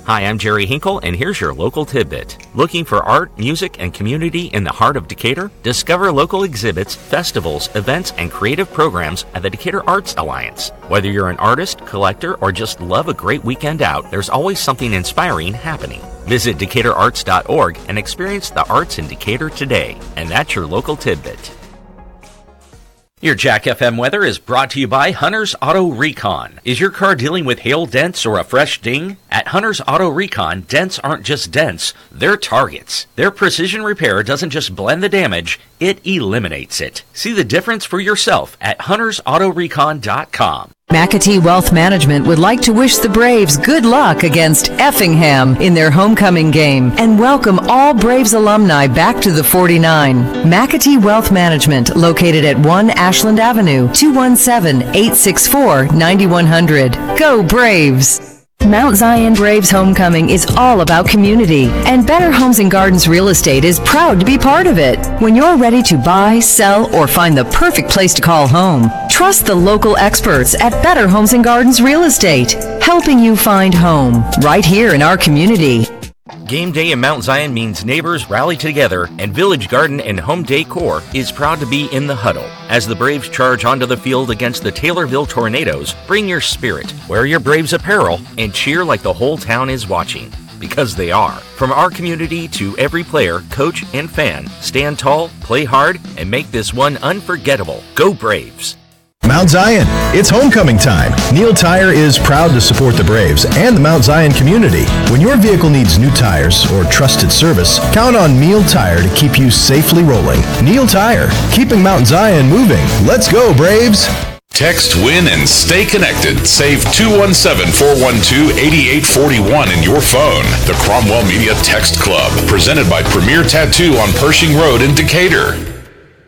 Hi, I'm Jerry Hinkle, and here's your local tidbit. Looking for art, music, and community in the heart of Decatur? Discover local exhibits, festivals, events, and creative programs at the Decatur Arts Alliance. Whether you're an artist, collector, or just love a great weekend out, there's always something inspiring happening. Visit DecaturArts.org and experience the arts in Decatur today. And that's your local tidbit. Your Jack FM weather is brought to you by Hunter's Auto Recon. Is your car dealing with hail dents or a fresh ding? At Hunter's Auto Recon, dents aren't just dents, they're targets. Their precision repair doesn't just blend the damage, it eliminates it. See the difference for yourself at huntersautorecon.com. McAtee Wealth Management would like to wish the Braves good luck against Effingham in their homecoming game and welcome all Braves alumni back to the 49. McAtee Wealth Management, located at 1 Ashland Avenue, 217-864-9100. Go Braves! Mount Zion Braves Homecoming is all about community, and Better Homes and Gardens Real Estate is proud to be part of it. When you're ready to buy, sell, or find the perfect place to call home, trust the local experts at Better Homes and Gardens Real Estate, helping you find home right here in our community. Game day in Mount Zion means neighbors rally together, and Village Garden and Home Decor is proud to be in the huddle. As the Braves charge onto the field against the Taylorville Tornadoes, bring your spirit, wear your Braves apparel, and cheer like the whole town is watching. Because they are. From our community to every player, coach, and fan, stand tall, play hard, and make this one unforgettable. Go Braves! Mount Zion, it's homecoming time. Neil Tire is proud to support the Braves and the Mount Zion community. When your vehicle needs new tires or trusted service, count on Neil Tire to keep you safely rolling. Neil Tire, keeping Mount Zion moving. Let's go, Braves! Text, win, and stay connected. Save 217-412-8841 in your phone. The Cromwell Media Text Club, presented by Premier Tattoo on Pershing Road in Decatur.